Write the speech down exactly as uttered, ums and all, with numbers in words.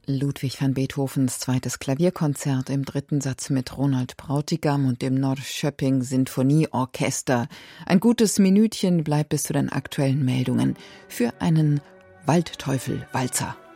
Ludwig van Beethovens zweites Klavierkonzert im dritten Satz mit Ronald Brautigam und dem Norrköping Sinfonieorchester. Ein gutes Minütchen bleibt bis zu den aktuellen Meldungen für einen Waldteufel-Walzer.